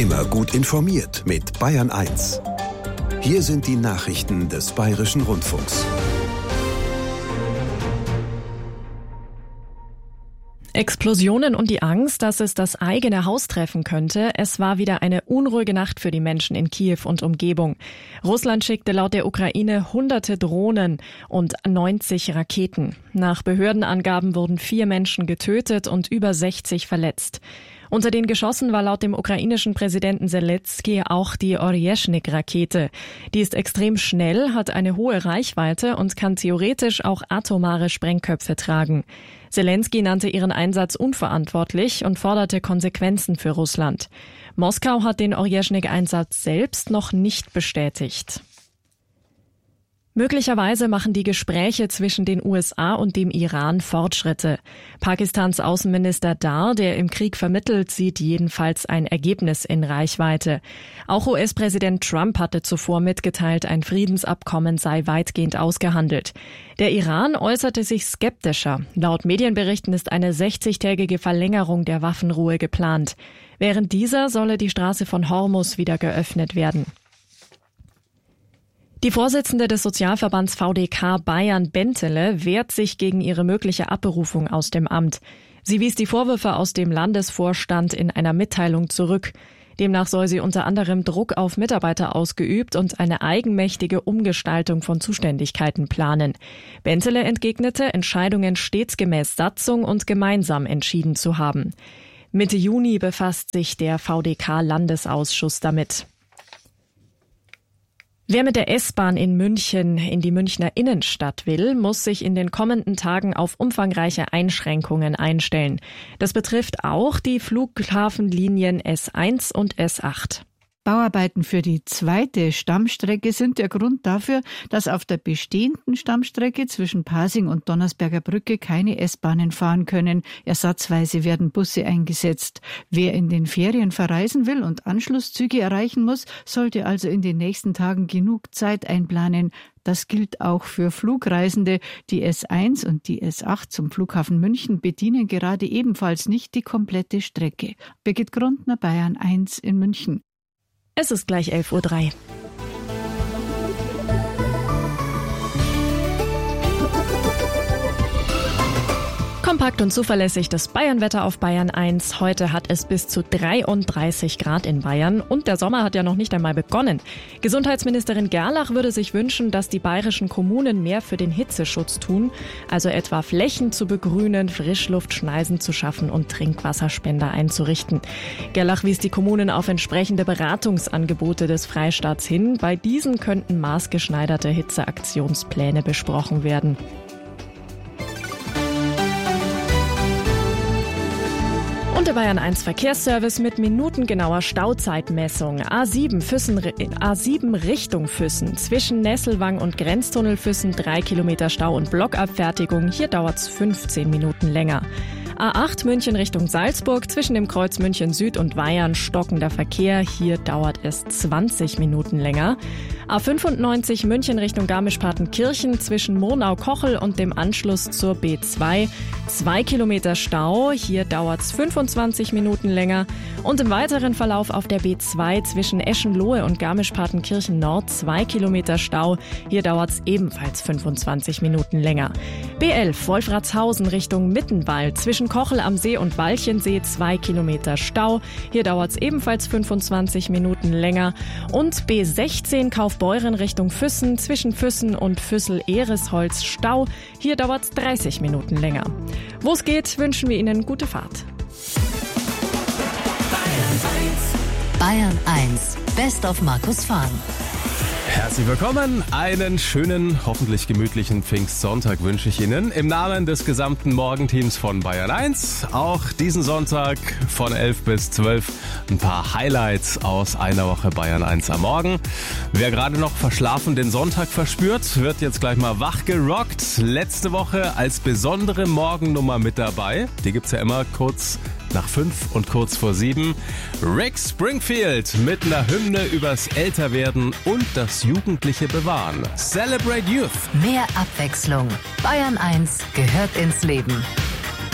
Immer gut informiert mit Bayern 1. Hier sind die Nachrichten des Bayerischen Rundfunks. Explosionen und die Angst, dass es das eigene Haus treffen könnte. Es war wieder eine unruhige Nacht für die Menschen in Kiew und Umgebung. Russland schickte laut der Ukraine hunderte Drohnen und 90 Raketen. Nach Behördenangaben wurden 4 Menschen getötet und über 60 verletzt. Unter den Geschossen war laut dem ukrainischen Präsidenten Selenskyj auch die Oryezhnik-Rakete. Die ist extrem schnell, hat eine hohe Reichweite und kann theoretisch auch atomare Sprengköpfe tragen. Selenskyj nannte ihren Einsatz unverantwortlich und forderte Konsequenzen für Russland. Moskau hat den Oryezhnik-Einsatz selbst noch nicht bestätigt. Möglicherweise machen die Gespräche zwischen den USA und dem Iran Fortschritte. Pakistans Außenminister Dar, der im Krieg vermittelt, sieht jedenfalls ein Ergebnis in Reichweite. Auch US-Präsident Trump hatte zuvor mitgeteilt, ein Friedensabkommen sei weitgehend ausgehandelt. Der Iran äußerte sich skeptischer. Laut Medienberichten ist eine 60-tägige Verlängerung der Waffenruhe geplant. Während dieser solle die Straße von Hormuz wieder geöffnet werden. Die Vorsitzende des Sozialverbands VDK Bayern, Bentele, wehrt sich gegen ihre mögliche Abberufung aus dem Amt. Sie wies die Vorwürfe aus dem Landesvorstand in einer Mitteilung zurück. Demnach soll sie unter anderem Druck auf Mitarbeiter ausgeübt und eine eigenmächtige Umgestaltung von Zuständigkeiten planen. Bentele entgegnete, Entscheidungen stets gemäß Satzung und gemeinsam entschieden zu haben. Mitte Juni befasst sich der VDK-Landesausschuss damit. Wer mit der S-Bahn in München in die Münchner Innenstadt will, muss sich in den kommenden Tagen auf umfangreiche Einschränkungen einstellen. Das betrifft auch die Flughafenlinien S1 und S8. Bauarbeiten für die zweite Stammstrecke sind der Grund dafür, dass auf der bestehenden Stammstrecke zwischen Pasing und Donnersberger Brücke keine S-Bahnen fahren können. Ersatzweise werden Busse eingesetzt. Wer in den Ferien verreisen will und Anschlusszüge erreichen muss, sollte also in den nächsten Tagen genug Zeit einplanen. Das gilt auch für Flugreisende. Die S1 und die S8 zum Flughafen München bedienen gerade ebenfalls nicht die komplette Strecke. Birgit Grundner, Bayern 1 in München. Es ist gleich 11:03 Uhr. Kompakt und zuverlässig das Bayernwetter auf Bayern 1. Heute hat es bis zu 33 Grad in Bayern und der Sommer hat ja noch nicht einmal begonnen. Gesundheitsministerin Gerlach würde sich wünschen, dass die bayerischen Kommunen mehr für den Hitzeschutz tun, also etwa Flächen zu begrünen, Frischluftschneisen zu schaffen und Trinkwasserspender einzurichten. Gerlach wies die Kommunen auf entsprechende Beratungsangebote des Freistaats hin. Bei diesen könnten maßgeschneiderte Hitzeaktionspläne besprochen werden. Und der Bayern 1 Verkehrsservice mit minutengenauer Stauzeitmessung. A7 Richtung Füssen. Zwischen Nesselwang und Grenztunnel Füssen 3 Kilometer Stau und Blockabfertigung. Hier dauert's 15 Minuten länger. A8 München Richtung Salzburg. Zwischen dem Kreuz München Süd und Weyarn stockender Verkehr. Hier dauert es 20 Minuten länger. A95 München Richtung Garmisch-Partenkirchen. Zwischen Murnau-Kochel und dem Anschluss zur B2. 2 Kilometer Stau. Hier dauert's 25 Minuten länger. Und im weiteren Verlauf auf der B2 zwischen Eschenlohe und Garmisch-Partenkirchen Nord 2 Kilometer Stau. Hier dauert's ebenfalls 25 Minuten länger. B11 Wolfratshausen Richtung Mittenwald. Zwischen Kochel am See und Walchensee 2 Kilometer Stau. Hier dauert's ebenfalls 25 Minuten länger. Und B16 Kaufbeuren Richtung Füssen. Zwischen Füssen und Füssel-Ehresholz Stau. Hier dauert's 30 Minuten länger. Wo es geht, wünschen wir Ihnen gute Fahrt. Bayern 1, Best of Markus Fahn. Herzlich willkommen, einen schönen, hoffentlich gemütlichen Pfingstsonntag wünsche ich Ihnen im Namen des gesamten Morgenteams von Bayern 1. Auch diesen Sonntag von 11 bis 12 ein paar Highlights aus einer Woche Bayern 1 am Morgen. Wer gerade noch verschlafen den Sonntag verspürt, wird jetzt gleich mal wach gerockt. Letzte Woche als besondere Morgennummer mit dabei. Die gibt's ja immer kurz nach 5 und kurz vor 7. Rick Springfield mit einer Hymne übers Älterwerden und das jugendliche Bewahren. Celebrate Youth. Mehr Abwechslung. Bayern 1 gehört ins Leben.